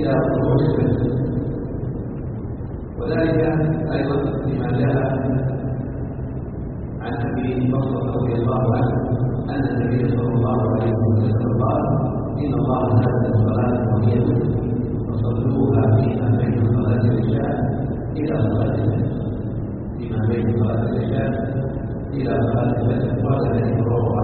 إلى طلوع الفجر. وذلك أيضا لما جاء عن أبي بكر رضي الله عنه أن النبي صلى الله عليه وسلم قال: إن الله زاد الصلاة وقيما فصلوها فيما بين صلاة العشاء إلى صلاة الفجر، فيما بين صلاة العشاء إلى صلاة الفجر. قال الذي رواه